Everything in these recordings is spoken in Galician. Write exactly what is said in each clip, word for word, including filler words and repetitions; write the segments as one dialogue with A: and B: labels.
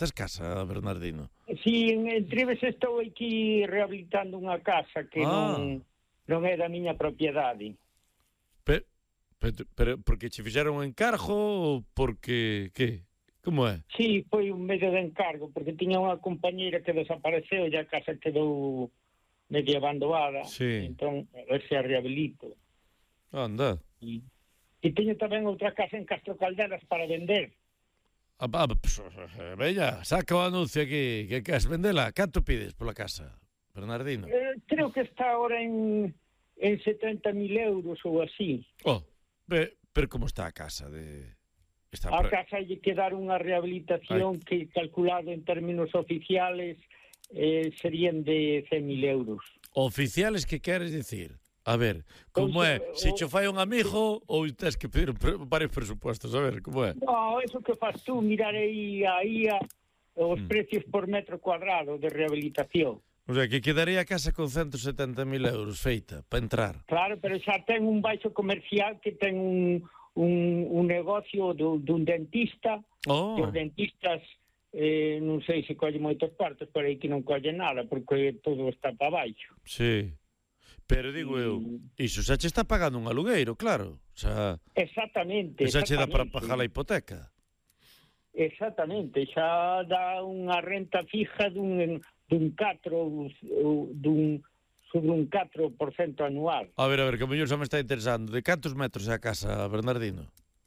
A: tes casa, Bernardino?
B: Si, en, en Trives estou aquí rehabilitando unha casa que
A: Ah.
B: non, non é da miña propiedade.
A: Pero, pero, pero porque che fixeron un encargo ou porque, que? Como é?
B: Si, foi un medio de encargo, porque tiña unha compañeira que desapareceu e a casa quedou medio abandonada.
A: Sí.
B: Entón, a ver se a rehabilito.
A: Anda.
B: E, e teño tamén outra casa en Castro Caldelas para vender.
A: Ah, ah, pues, veña, saca o anuncio aquí, que queres vendela. Canto pides pola casa, Bernardino?
B: Eh, creo que está ahora en, en setenta mil euros ou así.
A: Oh, pe, pero como está a casa de... Está
B: A
A: pre...
B: casa lle que dar unha rehabilitación
A: Ay.
B: que, calculado en términos oficiales, eh, serían de cen mil euros.
A: Oficiales, que queres dicir? A ver, como é? Se cho fai un amigo ou tes que pedir varios presupuestos, a ver, como é?
B: No, eso que faz tú, mirarei aí a, os mm. precios por metro cuadrado de rehabilitación.
A: O sea, que quedaría a casa con ciento setenta mil euros feita, para entrar.
B: Claro, pero xa ten un baixo comercial que ten un, un, un negocio do, dun dentista,
A: oh.
B: que os dentistas eh, non sei se colle moitos cuartos, pero aí que non colle nada, porque todo está para baixo.
A: Sí. Pero digo eu, iso xa che está pagando un alugueiro, claro. O sea,
B: exactamente.
A: Xa che dá para
B: exactamente.
A: pagar a hipoteca.
B: Exactamente, xa dá unha renta fija dun, dun catro dun, sobre un catro por cento anual.
A: A ver, a ver, que o mellor xa me está interesando. De cantos metros é a casa, Bernardino?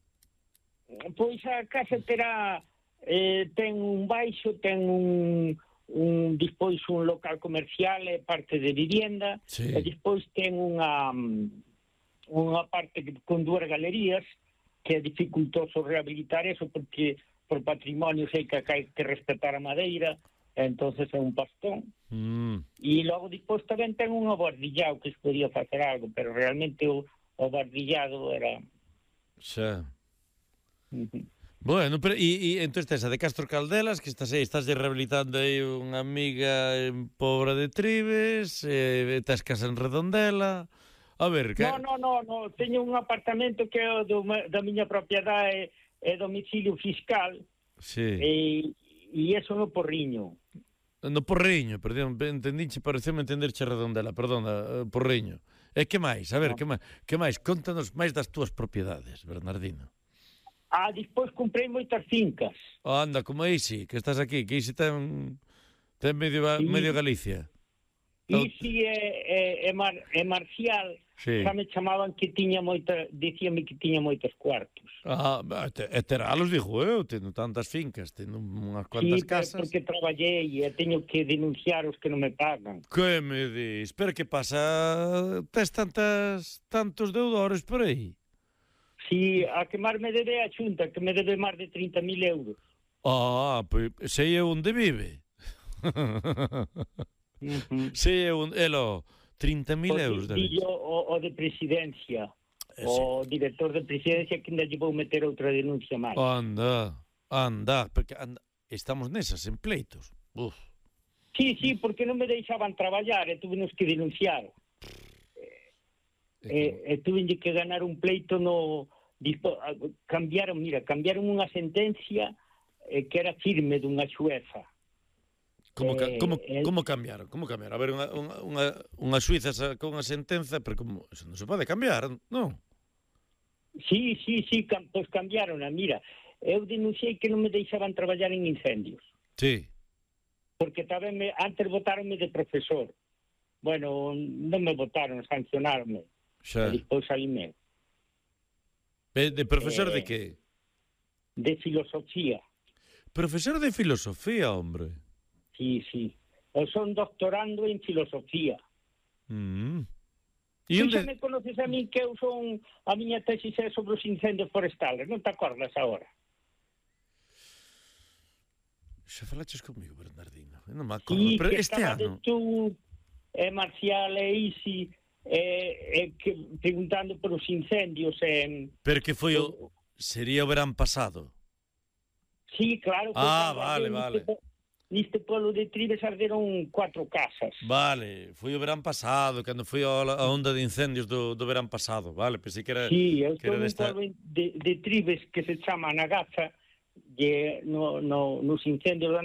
B: Pois a casa terá eh, ten un baixo, ten un un despois un local comercial e parte de vivienda,
A: sí.
B: E despois ten unha unha parte con dúas galerías que é dificultoso rehabilitar eso porque por patrimonio sei que hai que respetar a madeira, entonces é un pastón.
A: Mm.
B: E logo despois tamén ten un abordillado que se podía facer algo, pero realmente o, o abordillado era...
A: Xa.
B: Uh-huh.
A: Bueno, pero e, e entón esa de Castro Caldelas, que estás aí, estás rehabilitando aí unha amiga en Pobra de Trives, eh, estás casa en Redondela. A ver, que...
B: No, no, no, no, teño un apartamento que é o do, da miña propiedade e domicilio fiscal.
A: Sí.
B: E, e eso no Porriño.
A: No Porriño, perdón, entendinche, pareceu-me entenderche Redondela, perdona, Porriño. E que máis? A ver, no. que máis? Que máis? Contanos máis das túas propiedades, Bernardino.
B: Ah, despois comprei moitas fincas.
A: Oh, anda, como aí si, que estás aquí, que aí si ten, ten medio, sí. medio Galicia.
B: E si é, é, é, mar, é Marcial, sí. Xa me chamaban que tiña moita, dicíame que tiña moitos cuartos.
A: Ah, e teralos, digo eu, tendo tantas fincas, tendo unhas cuantas
B: sí,
A: casas.
B: Sí, porque traballei e teño que denunciar os que non me pagan.
A: Que me dis? Pero que pasa? Tes tantas, tantos deudores por aí?
B: Si, a que máis me debe a Xunta, que me debe máis de trinta mil euros.
A: Ah, pois sei eu onde vive. Uh-huh. Sei eu onde... Elo, trinta mil euros.
B: Porque o, o de presidencia, eh, o sí. Director de presidencia que ainda lle vou meter outra denuncia máis.
A: Anda, anda, porque anda, estamos nesas, en pleitos. Uf.
B: Sí, sí, porque non me deixaban traballar e tuvenos que denunciar. E, e tuve que ganar un pleito no... Dispo, cambiaron, mira, cambiaron unha sentencia eh, que era firme dunha xueza.
A: Como, eh, como, eh, como cambiaron? Como cambiaron? A ver, unha, unha, unha suiza con unha sentenza, pero como, eso non se pode cambiar, non?
B: Sí, sí, sí, cam, pues cambiaron. Mira, eu denunciei que non me deixaban traballar en incendios.
A: Sí.
B: Porque tamén me, antes botaronme de profesor. Bueno, non me botaron, sancionaronme.
A: Xa.
B: E despois saíme.
A: De, de profesor eh, de que?
B: De filosofía.
A: Profesor de filosofía, hombre.
B: Sí, sí. Eu son doctorando en filosofía.
A: Mm.
B: E onde... xa me conoces a mí que eu son... A miña tesis é sobre os incendios forestales. Non te acordas agora?
A: Xa falaches comigo, Bernardino. Non me acordo.
B: Sí,
A: pero
B: que
A: este ano...
B: tú, eh, Marcial e Isi... Eh, eh, que, preguntando por os incendios eh,
A: pero que foi o... sería o verán pasado.
B: Sí, claro.
A: Ah, vale, vale.
B: Neste, neste pueblo de Trives arderon cuatro casas.
A: Vale, foi o verán pasado, cando foi a, a onda de incendios do, do verán pasado, vale, pensei que era...
B: Sí, eu
A: estou
B: nun
A: desta...
B: pueblo de, de Trives que se chama Nagaza, e no, no, nos incendios